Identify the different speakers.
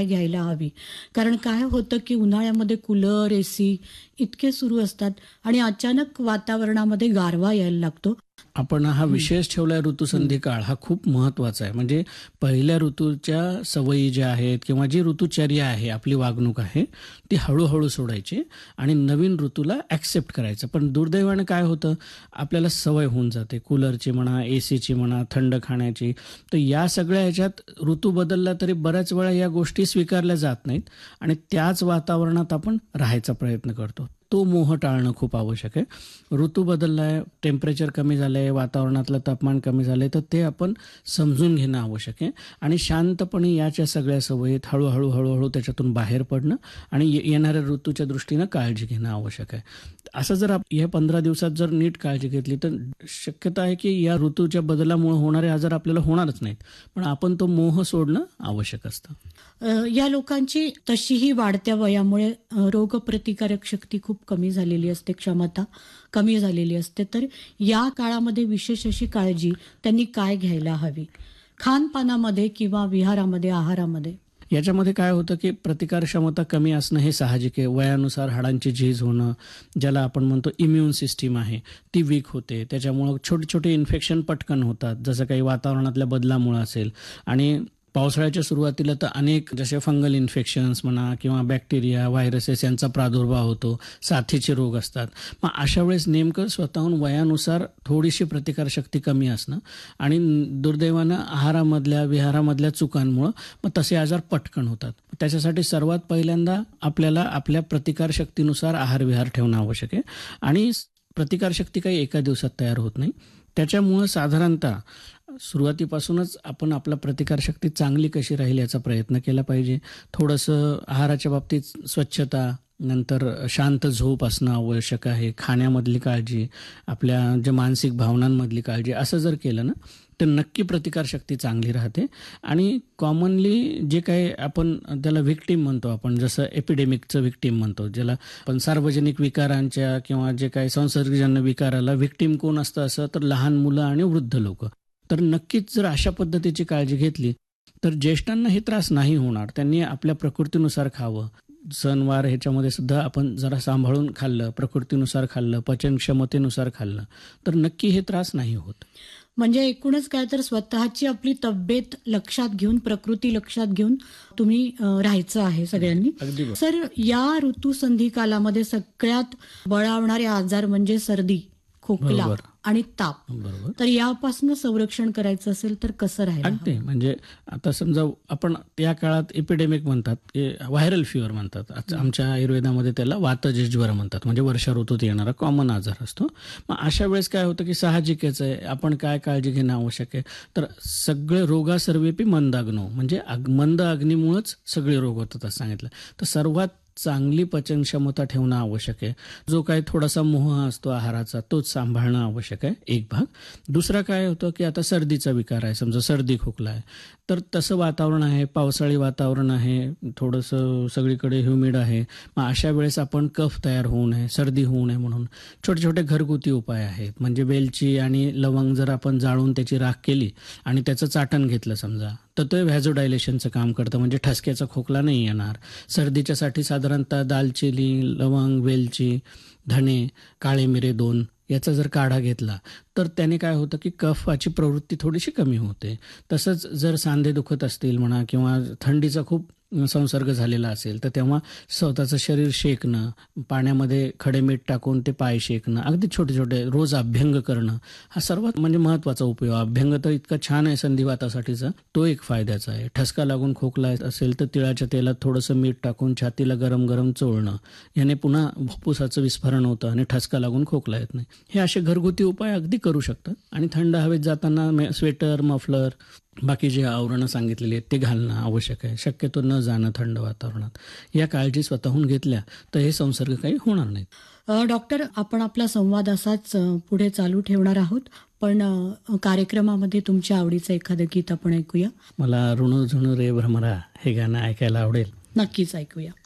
Speaker 1: काय घ्यायला हवी. कारण काय होतं की उन्हाळ्यामध्ये कूलर, एसी इतके सुरू असतात आणि अचानक वातावरणामध्ये गारवा यायला लागतो.
Speaker 2: आपण हा विशेष ठेवलाय ऋतुसंधी काळ, हा खूप महत्वाचा आहे. म्हणजे पहिल्या ऋतूच्या सवयी ज्या आहेत किंवा जी ऋतुचर्या आहे, आपली वागणूक आहे, ती हळूहळू सोडायची आणि नवीन ऋतूला ॲक्सेप्ट करायचं. पण दुर्दैवाने काय होतं, आपल्याला सवय होऊन जाते कूलरची म्हणा, एसीची म्हणा, थंड खाण्याची. तर या सगळ्या ह्याच्यात ऋतू बदलला तरी बऱ्याच वेळा या गोष्टी स्वीकारल्या जात नाहीत आणि त्याच वातावरणात आपण राहायचा प्रयत्न करतो. तो मोह टाळणं खूप आवश्यक आहे. ऋतू बदललाय, टेम्परेचर कमी झालंय, वातावरणातलं तापमान कमी झालंय, तर ते आपण समजून घेणं आवश्यक आहे आणि शांतपणे याच्या सगळ्या सवयीत हळूहळू हळूहळू त्याच्यातून बाहेर पडणं आणि येणाऱ्या ऋतूच्या दृष्टीनं काळजी घेणं आवश्यक आहे. असं जर या 15 दिवसात जर नीट काळजी घेतली तर शक्यता आहे की या ऋतूच्या बदलामुळे होणारे आजार आपल्याला होणारच नाहीत. पण आपण तो मोह सोडणं आवश्यक असतं.
Speaker 1: या लोकांची तशीही वाढत्या वयामुळे रोगप्रतिकारक शक्ती खूप कमी झालेली असते, क्षमता कमी झालेली असते. तर या काळामध्ये विशेष अशी काळजी त्यांनी काय घ्यायला हवी खानपानामध्ये किंवा विहारामध्ये, आहारामध्ये?
Speaker 2: याच्यामध्ये काय होतं की प्रतिकार क्षमता कमी असणं हे साहजिक आहे. वयानुसार हाडांची झीज होणं, ज्याला आपण म्हणतो इम्युन सिस्टीम आहे, ती वीक होते. त्याच्यामुळं छोटे छोटे इन्फेक्शन पटकन होतात, जसं काही वातावरणातल्या बदलामुळं असेल. आणि पावसाळ्याच्या सुरुवातीला तर अनेक जसे फंगल इन्फेक्शन्स म्हणा किंवा बॅक्टेरिया, व्हायरसेस यांचा प्रादुर्भाव होतो, साथीचे रोग असतात. मग अशा वेळेस नेमकं स्वतःहून वयानुसार थोडीशी प्रतिकारशक्ती कमी असणं आणि दुर्दैवानं आहारामधल्या, विहारामधल्या चुकांमुळं मग तसे आजार पटकन होतात. त्याच्यासाठी सर्वात पहिल्यांदा आपल्याला आपल्या प्रतिकारशक्तीनुसार आहार-विहार ठेवणं आवश्यक आहे आणि प्रतिकारशक्ती काही एका दिवसात तयार होत नाही. त्याच्यामुळं साधारणतः सुरुवातीपासूनच आपण आपला प्रतिकारशक्ती चांगली कशी राहील याचा प्रयत्न केला पाहिजे. थोडंसं आहाराच्या बाबतीत स्वच्छता, नंतर शांत झोप असणं आवश्यक आहे, खाण्यामधली काळजी, आपल्या ज्या मानसिक भावनांमधली काळजी, असं जर केलं ना तर नक्की प्रतिकारशक्ती चांगली राहते. आणि कॉमनली जे काही आपण त्याला व्हिक्टीम म्हणतो, आपण जसं एपिडेमिकचं व्हिक्टीम म्हणतो, ज्याला आपण सार्वजनिक विकारांच्या किंवा जे काही संसर्गजन्य विकाराला व्हिक्टीम कोण असतं असं तर लहान मुलं आणि वृद्ध लोक. तर नक्कीच जर अशा पद्धतीची काळजी घेतली तर ज्येष्ठांना हे त्रास नाही होणार. त्यांनी आपल्या प्रकृतीनुसार खावं. सणवार ह्याच्यामध्ये सुद्धा आपण जरा सांभाळून खाल्लं, प्रकृतीनुसार खाल्लं, पचनक्षमतेनुसार खाल्लं तर नक्की हे त्रास नाही होत.
Speaker 1: म्हणजे एकूणच काय तर स्वतःची आपली तब्येत लक्षात घेऊन, प्रकृती लक्षात घेऊन तुम्ही राहायचं आहे सगळ्यांनी. सर, या ऋतुसंधी कालामध्ये सगळ्यात बळावणारे आजार म्हणजे सर्दी, खोकला आणि ताप.
Speaker 2: बरोबर.
Speaker 1: तर यापासून संरक्षण करायचं असेल तर कसं राहायला
Speaker 2: अगदी. म्हणजे आता समजा आपण या काळात एपिडेमिक म्हणतात, व्हायरल फिवर म्हणतात, आमच्या आयुर्वेदामध्ये त्याला वातज ज्वर म्हणतात, म्हणजे वर्षा ऋतूत येणारा कॉमन आजार असतो. मग अशा वेळेस काय होतं की साहजिकच आहे, आपण काय काळजी घेणं आवश्यक आहे. तर सगळे रोगा सर्वेपी मंदाग्नो, म्हणजे मंद अग्नीमुळेच सगळे रोग होतात असं सांगितलं. तर सर्वात चांगली पचनक्षमता ठेवणं आवश्यक आहे. जो काही थोडासा मोह असतो आहाराचा तोच सांभाळणं आवश्यक आहे, एक भाग. दुसरा काय होतं की आता सर्दीचा विकार आहे, समजा सर्दी खोकला आहे, तर तसं वातावरण आहे, पावसाळी वातावरण आहे, थोडंसं सगळीकडे ह्युमिड आहे. मग अशा वेळेस आपण कफ तयार होऊ नये, सर्दी होऊ नये म्हणून छोटे छोटे घरगुती उपाय आहेत. म्हणजे वेलची आणि लवंग जर आपण जाळून त्याची राख केली आणि त्याचं चाटण घेतलं समजा, तर ते व्हॅझोडायलेशनचं काम करतं, म्हणजे ठसक्याचा खोकला नाही येणार. सर्दीच्यासाठी साधारणतः दालचिनी, लवंग, वेलची, धणे, काळे मिरे 2 याचा जर काढा घेतला तर त्याने काय होतं की कफाची प्रवृत्ती थोडीशी कमी होते. तसंच जर सांधे दुखत असतील म्हणा किंवा थंडीचा खूप संसर्ग झालेला असेल तर तेव्हा स्वतःचं शरीर शेकणं, पाण्यामध्ये खडे मीठ टाकून ते पाय शेकणं, अगदी छोटे छोटे रोज अभ्यंग करणं, हा सर्वात म्हणजे महत्त्वाचा उपयोग. अभ्यंग तर इतका छान आहे संधिवातासाठीचा, तो एक फायद्याचा आहे. ठसका लागून खोकला असेल तर तिळाच्या तेलात थोडंसं मीठ टाकून छातीला गरम गरम चोळणं, याने पुन्हा फुफ्फुसाचं विस्फारण होतं आणि ठसका लागून खोकला येत नाही. हे असे घरगुती उपाय अगदी करू शकतात. आणि थंड हवेत जाताना स्वेटर, मफलर, बाकी जे आवरणं सांगितलेली आहेत ते घालणं आवश्यक आहे. शक्यतो न जाणं थंड वातावरणात. या काळजी स्वतःहून घेतल्या तर हे संसर्ग काही होणार नाहीत.
Speaker 1: डॉक्टर, आपण आपला संवाद असाच पुढे चालू ठेवणार आहोत, पण कार्यक्रमामध्ये तुमच्या आवडीचं एखादं गीत आपण ऐकूया.
Speaker 2: मला ऋणू झुणू रे भ्रमरा हे गाणं ऐकायला आवडेल.
Speaker 1: नक्कीच ऐकूया.